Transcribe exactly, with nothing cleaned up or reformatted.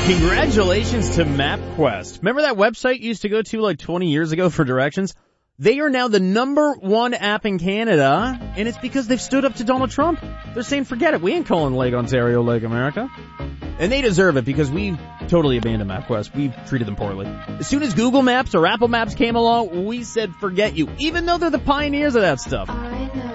Congratulations to MapQuest. Remember that website you used to go to like twenty years ago for directions? They are now the number one app in Canada, and it's because they've stood up to Donald Trump. They're saying, forget it, we ain't calling Lake Ontario Lake America. And they deserve it because we totally abandoned MapQuest. We treated them poorly. As soon as Google Maps or Apple Maps came along, we said, forget you, even though they're the pioneers of that stuff.